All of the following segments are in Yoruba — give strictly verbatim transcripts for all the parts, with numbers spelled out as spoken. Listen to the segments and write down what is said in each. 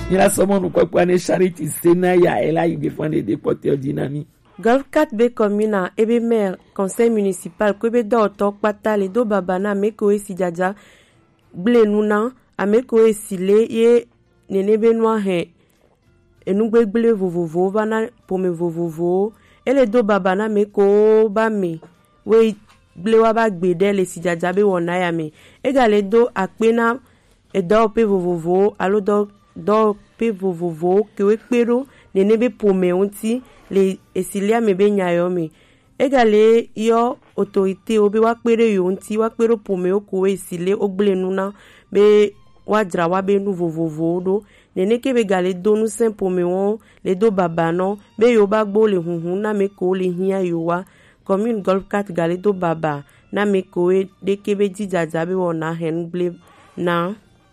Nila somo nous quoi ne charity sena ya ela il défend des déportés dynamique. Golf quatre B commune ebe maire conseil municipal kwebe do tok patale do babana meko e sijaja blenuna ameko e sile ye nenebe noa he enugbe ble vovovo bana pome vovovo ele do babana meko ba me we ble wa ba gbede le sijaja be wona ya me egale do akpena e do pe vovovo alo do do pe vovovo ke we pero nenebe pome onti le esilia mebe nyayo me egale yo autorité obi wa pere yo nti wa pero pome oko esile ogbelenu na be wa dra wa be nu vovovo do nene ke be gale do nu sen pome won le do baba no be yo ba gbo le hunhun na me ko le hiya yo wa commune Golf quatre gale do baba na me ko e de ke be jijaja be wona hen ble na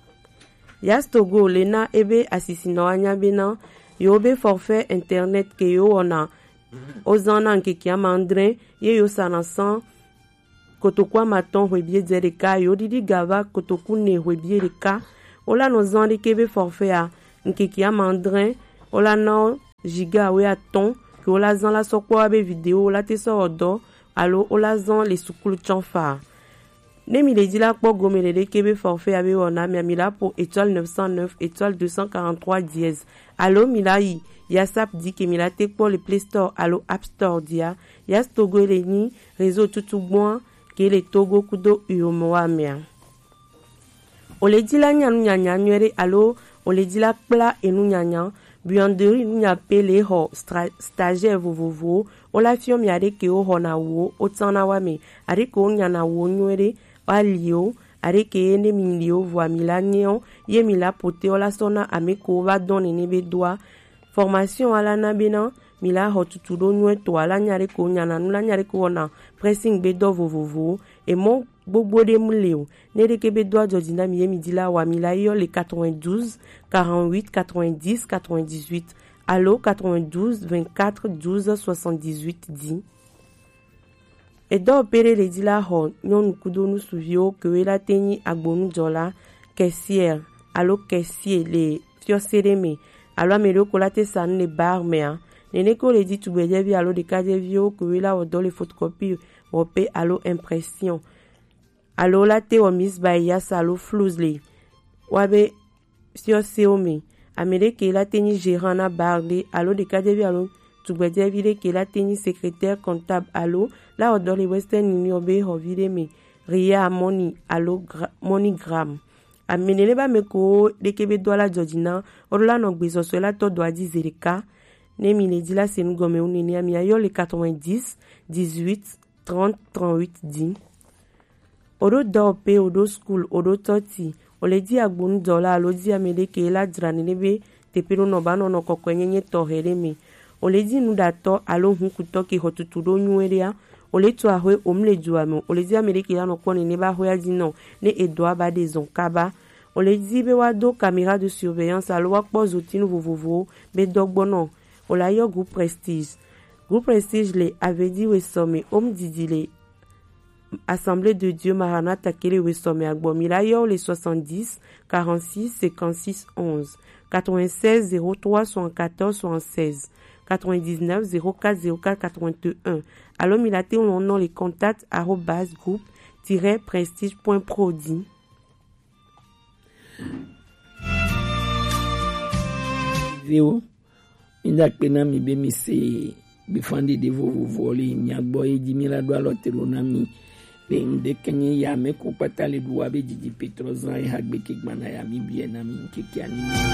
yastogo le na ebe asisino anya be na yo be forfait internet ke yo ona ozana nke ki amandre ye yo sanasan kotokwa maton hwebie zereka yo didi gava kotoku ne hwebie reka ola no zandi ke be forfait a nke ki amandre ola no giga we aton ke ola zan la sokwa be video ola te so odo alo ola zan le sukulu chanfa ne mi le di la po gomele de kebe forfait abe ona mi amila pour étoile neuf cent neuf étoile deux cent quarante-trois dièse allo milai yasap di ke mila te pour le Play Store allo App Store dia yas togo le ni réseau tutu bon ke le togo kudo uyomoa mea ole di la nyanu nyanya nyere allo ole di la pla enu nyanya buanderie nu nya pele ho stagiaire vovovo ola fiom yare ke o hona wo otana wa me ari ko nyana wo nyere alio areke ne milio voa milanio ye mila pote ola sona ameko va donne ne be doa formation ala na bena mila hotutudo nywe to ala nyare ko nyana nula nyare ko na pressing be do vovovo e mon gbogbo de muleo ne de ke be doa jodina mi ye midila wa mila yo le quatre-vingt-douze quarante-huit quatre-vingt-dix quatre-vingt-dix-huit allo quatre-vingt-douze vingt-quatre douze soixante-dix-huit di et do pere le di la ho nyon kudo nu suvio ke la teni agbonu jola caissière allo caissier le fiosereme allo amelo ko la te san le bar mea nene ko le di tubeje bi allo de kaje vio ke la odo le photocopie o pe allo impression allo la te o miss baya salo flouzle wabe fiosereme amele ke la teni gérant na bar de allo de kaje bi allo tubeje vile ke la teni secrétaire comptable allo la odor le Western Union be hovire me ria money allo MoneyGram amenele ba meko de kebe do la jodina orla no gbezo so la to do adi zereka ne mi le di la senu gome unini ami ayo le quatre-vingt-dix dix-huit trente trente-huit di odo do pe odo school odo toti o le di agbonu dola alo di amele ke la drani lebe te pero no ba no no kokwenye to hele me o le di nu dato alo hun kutoki hotutudo nyweria o le to ahwe omle juamo o le di amerike ya no kwoni ne ba hoya di no ne edwa ba de zonkaba o le di be wa do caméra de surveillance alo wa po zotinu vovovo be dogbono o la yo groupe prestige groupe prestige le avait dit we somme om didile Assemblée de Dieu Maranatha kele we somme agbomi la yo le soixante-dix quarante-six cinquante-six onze quatre-vingt-seize zéro trois soixante-quatorze soixante-seize quatre-vingt-dix-neuf zéro quatre zéro quatre quatre-vingt-un. Alors, milate on nom les contacts arrobas groupe tiret prestige point prodi. Vidéo, inda pena mi be mi se bifandi de vovo voli mi agboye di mi la do alotero na mi be inde kenye ya me ko patale do abe di petrozan e hagbe kigmana ya mi bien na mi kiki ani